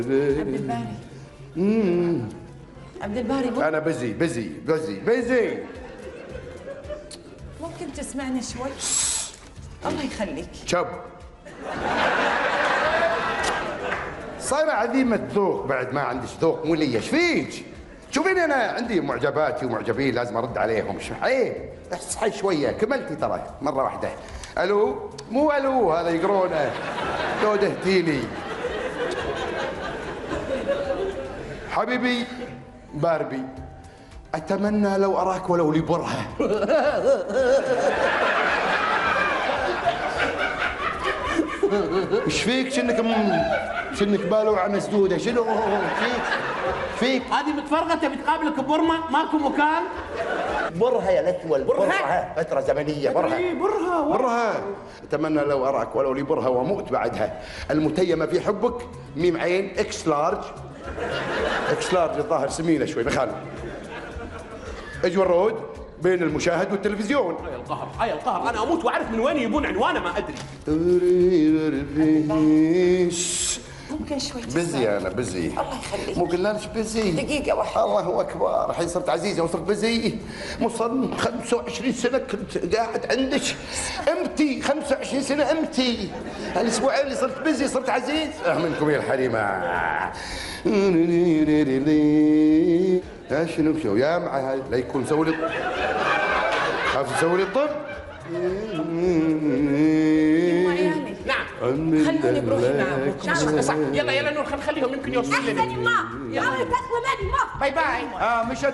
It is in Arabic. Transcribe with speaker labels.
Speaker 1: عبد الباري. عبد الباري
Speaker 2: أنا بزي.
Speaker 1: ممكن تسمعني شوي؟ الله يخليك.
Speaker 2: شب صايرة عديمة ذوق بعد، ما عندش ذوق، مو لي. ايش فيك؟ شوفيني أنا عندي معجباتي ومعجبين لازم أرد عليهم، مش عيب. اصحي شوية، كملتي ترى مرة واحدة. ألو؟ مو ألو، هذا يقرونه. لو دهتيلي حبيبي باربي، أتمنى لو أراك ولو لبرهة. ايش فيك؟ شنك بالوعة مسدودة؟ شنو فيك؟
Speaker 3: هذه متفرغة تبي تقابلك ببرمة؟ ماكو مكان؟
Speaker 2: برهة يا لتول، برهة فترة زمنية. برهة. أتمنى لو أراك ولو لبرهة وموت بعدها. المتيمة في حبك ميم عين إكس لارج. الظاهر سمينة شوي بخالف. اجوا الرود بين المشاهد والتلفزيون.
Speaker 3: هاي القهر انا اموت واعرف من وين يجيبون عنوانه ما ادري.
Speaker 1: ممكن شوي
Speaker 2: بزي. انا بزي.
Speaker 1: الله يخليك.
Speaker 2: مو قلنا لك بزي؟
Speaker 1: دقيقة واحدة.
Speaker 2: الله اكبر، الحين صرت عزيزة وصرت بزي. مصر 25 سنة كنت قاعد عندك امتي، 25 سنة امتي. الاسبوعين اللي صرت بزي صرت عزيز. منكم يا الحريمة. شنو يا مع هاي لا يكون مسوي لي، خاف يسوي لي الطب.
Speaker 3: نعم
Speaker 1: خلوني بروحي معكم.
Speaker 3: صح. يلا نور، خليهم يمكن يوصلون لنا.
Speaker 4: احسن يما، يلا تاخذوا بالي ما.
Speaker 3: باي باي.
Speaker 2: مشت